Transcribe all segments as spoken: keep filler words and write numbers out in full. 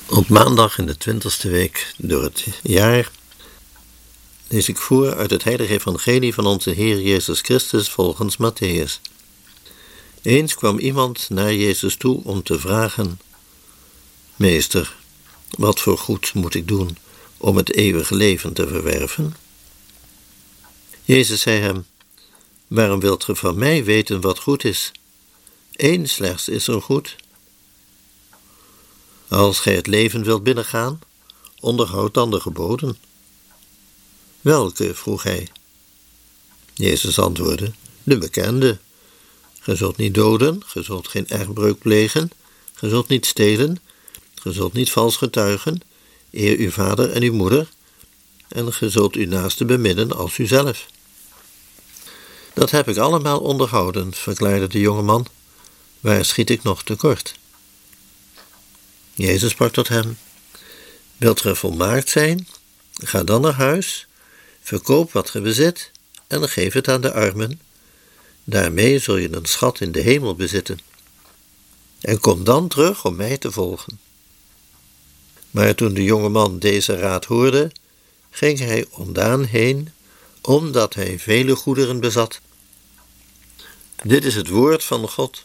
Op maandag in de twintigste week door het jaar lees ik voor uit het heilige evangelie van onze Heer Jezus Christus volgens Mattheüs. Eens kwam iemand naar Jezus toe om te vragen: Meester, wat voor goed moet ik doen om het eeuwige leven te verwerven? Jezus zei hem: Waarom wilt ge van mij weten wat goed is? Eén slechts is er goed. Als gij het leven wilt binnengaan, onderhoud dan de geboden. Welke? Vroeg hij. Jezus antwoordde: De bekende. Ge zult niet doden, ge zult geen echtbreuk plegen, ge zult niet stelen, ge zult niet vals getuigen, eer uw vader en uw moeder, en ge zult uw naaste beminnen als uzelf. Dat heb ik allemaal onderhouden, verklaarde de jongeman. Waar schiet ik nog tekort? Jezus sprak tot hem: Wilt ge volmaakt zijn? Ga dan naar huis, verkoop wat ge bezit en geef het aan de armen. Daarmee zul je een schat in de hemel bezitten. En kom dan terug om mij te volgen. Maar toen de jongeman deze raad hoorde, ging hij ondaan heen, omdat hij vele goederen bezat. Dit is het woord van God.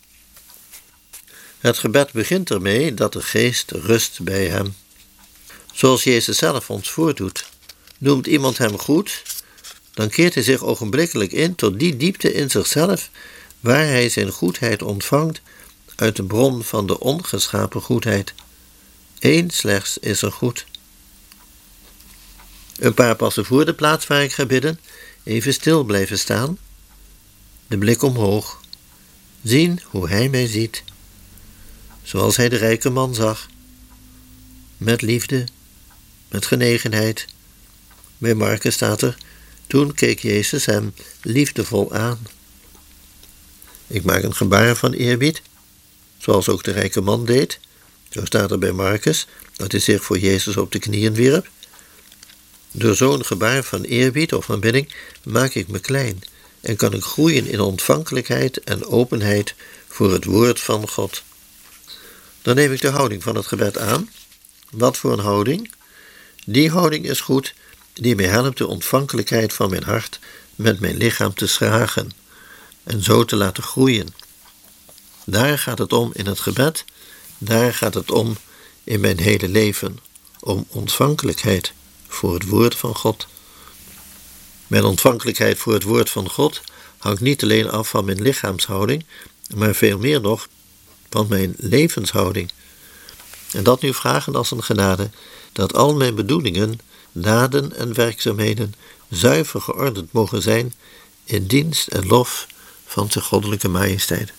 Het gebed begint ermee dat de geest rust bij hem. Zoals Jezus zelf ons voordoet. Noemt iemand hem goed, dan keert hij zich ogenblikkelijk in tot die diepte in zichzelf waar hij zijn goedheid ontvangt uit de bron van de ongeschapen goedheid. Eén slechts is er goed. Een paar passen voor de plaats waar ik ga bidden, even stil blijven staan, de blik omhoog, zien hoe hij mij ziet, zoals hij de rijke man zag, met liefde, met genegenheid. Bij Marcus staat er: Toen keek Jezus hem liefdevol aan. Ik maak een gebaar van eerbied, zoals ook de rijke man deed. Zo staat er bij Marcus dat hij zich voor Jezus op de knieën wierp. Door zo'n gebaar van eerbied of aanbidding maak ik me klein en kan ik groeien in ontvankelijkheid en openheid voor het woord van God. Dan neem ik de houding van het gebed aan. Wat voor een houding? Die houding is goed die mij helpt de ontvankelijkheid van mijn hart met mijn lichaam te schragen en zo te laten groeien. Daar gaat het om in het gebed, daar gaat het om in mijn hele leven, om ontvankelijkheid voor het woord van God. Mijn ontvankelijkheid voor het woord van God hangt niet alleen af van mijn lichaamshouding, maar veel meer nog van mijn levenshouding. En dat nu vragen als een genade, dat al mijn bedoelingen, daden en werkzaamheden zuiver geordend mogen zijn in dienst en lof van zijn goddelijke majesteit.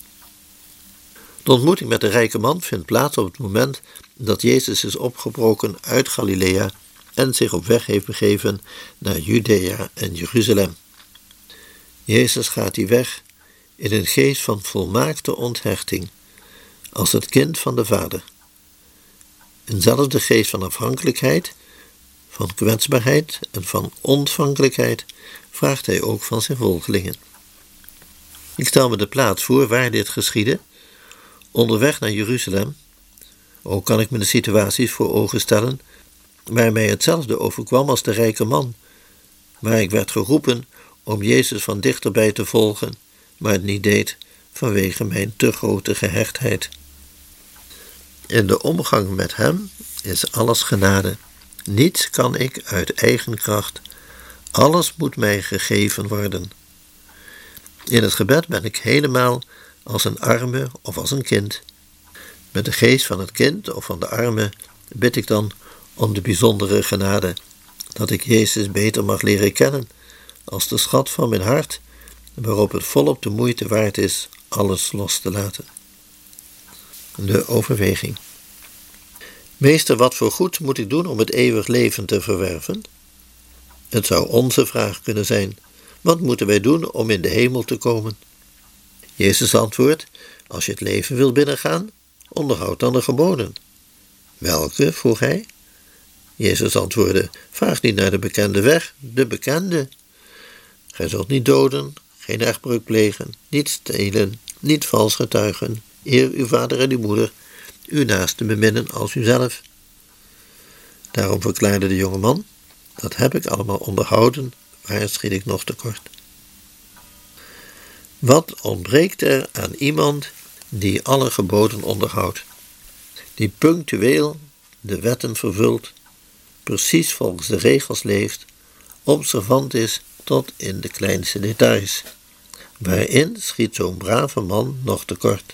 De ontmoeting met de rijke man vindt plaats op het moment dat Jezus is opgebroken uit Galilea en zich op weg heeft begeven naar Judea en Jeruzalem. Jezus gaat die weg in een geest van volmaakte onthechting, als het kind van de Vader. Eenzelfde geest van afhankelijkheid, van kwetsbaarheid en van ontvankelijkheid vraagt hij ook van zijn volgelingen. Ik stel me de plaats voor waar dit geschiedde, onderweg naar Jeruzalem. Ook kan ik me de situaties voor ogen stellen waar mij hetzelfde overkwam als de rijke man, waar ik werd geroepen om Jezus van dichterbij te volgen, maar het niet deed vanwege mijn te grote gehechtheid. In de omgang met hem is alles genade. Niets kan ik uit eigen kracht. Alles moet mij gegeven worden. In het gebed ben ik helemaal als een arme of als een kind. Met de geest van het kind of van de arme bid ik dan om de bijzondere genade, dat ik Jezus beter mag leren kennen als de schat van mijn hart, waarop het volop de moeite waard is alles los te laten. De overweging. Meester, wat voor goed moet ik doen om het eeuwig leven te verwerven? Het zou onze vraag kunnen zijn: wat moeten wij doen om in de hemel te komen? Jezus antwoordt: als je het leven wil binnengaan, onderhoud dan de geboden. Welke? Vroeg hij. Jezus antwoordde: vraag niet naar de bekende weg, de bekende. Gij zult niet doden, geen echtbreuk plegen, niet stelen, niet vals getuigen, eer uw vader en uw moeder, uw naaste beminnen als uzelf. Daarom verklaarde de jonge man, dat heb ik allemaal onderhouden, waar schiet ik nog tekort? Wat ontbreekt er aan iemand die alle geboden onderhoudt, die punctueel de wetten vervult, precies volgens de regels leeft, observant is tot in de kleinste details? Waarin schiet zo'n brave man nog tekort?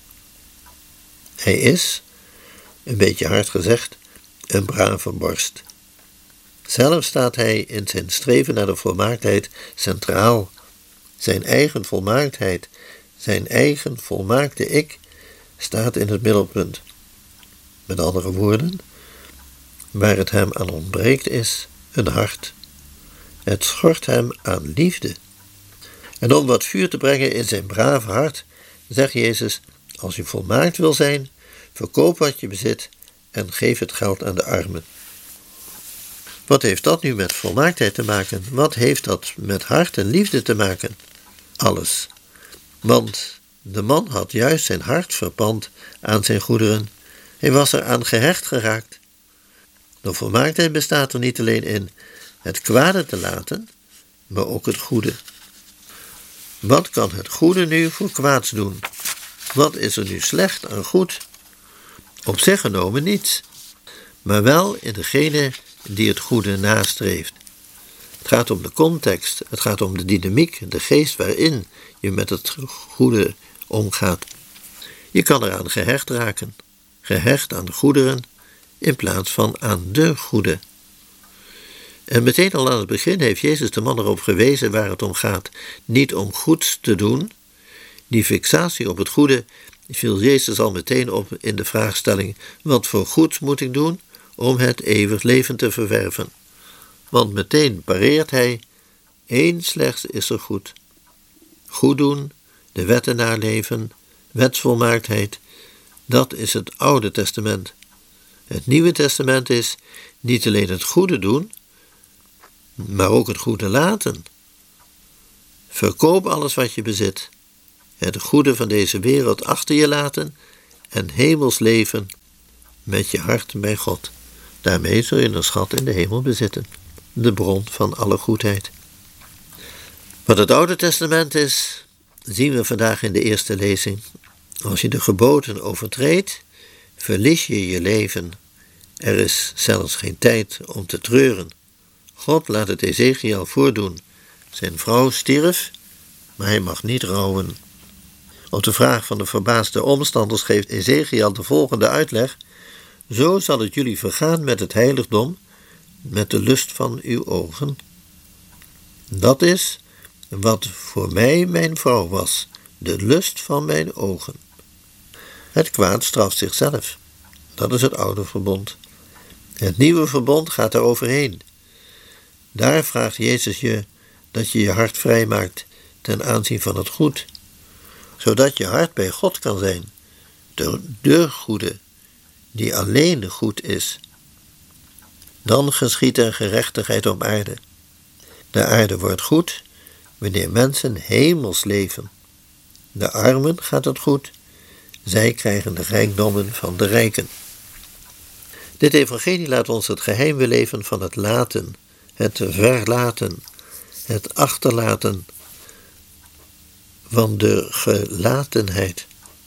Hij is, een beetje hard gezegd, een brave borst. Zelf staat hij in zijn streven naar de volmaaktheid centraal. Zijn eigen volmaaktheid, zijn eigen volmaakte ik, staat in het middelpunt. Met andere woorden, waar het hem aan ontbreekt is een hart. Het schort hem aan liefde. En om wat vuur te brengen in zijn brave hart, zegt Jezus, als u volmaakt wil zijn, verkoop wat je bezit en geef het geld aan de armen. Wat heeft dat nu met volmaaktheid te maken? Wat heeft dat met hart en liefde te maken? Alles. Want de man had juist zijn hart verpand aan zijn goederen. Hij was er aan gehecht geraakt. De volmaaktheid bestaat er niet alleen in het kwade te laten, maar ook het goede. Wat kan het goede nu voor kwaads doen? Wat is er nu slecht aan goed? Op zich genomen niets, maar wel in degene die het goede nastreeft. Het gaat om de context, het gaat om de dynamiek, de geest waarin je met het goede omgaat. Je kan eraan gehecht raken, gehecht aan de goederen in plaats van aan de goede. En meteen al aan het begin heeft Jezus de man erop gewezen waar het om gaat. Niet om goeds te doen. Die fixatie op het goede viel Jezus al meteen op in de vraagstelling: wat voor goeds moet ik doen om het eeuwig leven te verwerven? Want meteen pareert hij: één slechts is er goed. Goed doen, de wetten naleven, wetsvolmaaktheid, dat is het Oude Testament. Het Nieuwe Testament is niet alleen het goede doen, maar ook het goede laten. Verkoop alles wat je bezit, het goede van deze wereld achter je laten en hemels leven met je hart bij God. Daarmee zul je een schat in de hemel bezitten, de bron van alle goedheid. Wat het Oude Testament is, zien we vandaag in de eerste lezing. Als je de geboden overtreedt, verlies je je leven. Er is zelfs geen tijd om te treuren. God laat het Ezechiel voordoen. Zijn vrouw stierf, maar hij mag niet rouwen. Op de vraag van de verbaasde omstanders geeft Ezechiel de volgende uitleg: zo zal het jullie vergaan met het heiligdom, met de lust van uw ogen. Dat is wat voor mij mijn vrouw was, de lust van mijn ogen. Het kwaad straft zichzelf. Dat is het oude verbond. Het nieuwe verbond gaat er overheen. Daar vraagt Jezus je dat je je hart vrijmaakt ten aanzien van het goed, zodat je hart bij God kan zijn, de, de goede, die alleen goed is. Dan geschiedt er gerechtigheid op aarde. De aarde wordt goed wanneer mensen hemels leven. De armen gaat het goed, zij krijgen de rijkdommen van de rijken. Dit evangelie laat ons het geheim beleven van het laten, het verlaten, het achterlaten van de gelatenheid.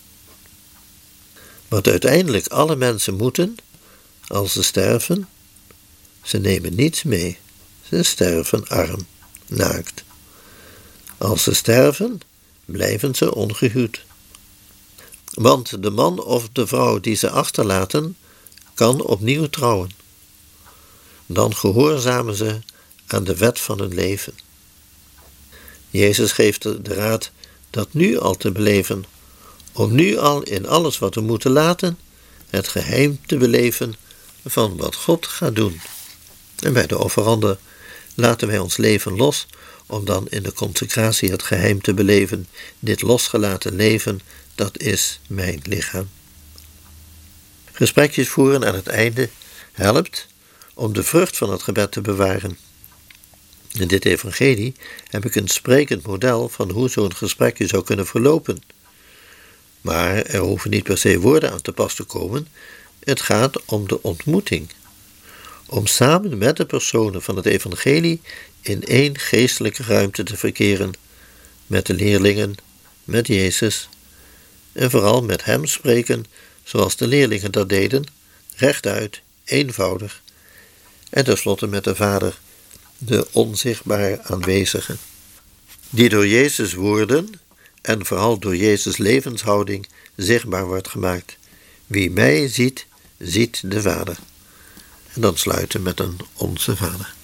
Wat uiteindelijk alle mensen moeten, als ze sterven, ze nemen niets mee. Ze sterven arm, naakt. Als ze sterven, blijven ze ongehuwd. Want de man of de vrouw die ze achterlaten, kan opnieuw trouwen. Dan gehoorzamen ze aan de wet van hun leven. Jezus geeft de raad dat nu al te beleven, om nu al in alles wat we moeten laten, het geheim te beleven van wat God gaat doen. En bij de offerande laten wij ons leven los, om dan in de consecratie het geheim te beleven. Dit losgelaten leven, dat is mijn lichaam. Gesprekjes voeren aan het einde helpt om de vrucht van het gebed te bewaren. In dit evangelie heb ik een sprekend model van hoe zo'n gesprekje zou kunnen verlopen. Maar er hoeven niet per se woorden aan te pas te komen. Het gaat om de ontmoeting. Om samen met de personen van het evangelie in één geestelijke ruimte te verkeren. Met de leerlingen, met Jezus. En vooral met hem spreken zoals de leerlingen dat deden. Rechtuit, eenvoudig. En tenslotte met de Vader, de onzichtbaar aanwezige. Die door Jezus' woorden en vooral door Jezus' levenshouding zichtbaar wordt gemaakt. Wie mij ziet, ziet de Vader. En dan sluiten met een Onze Vader.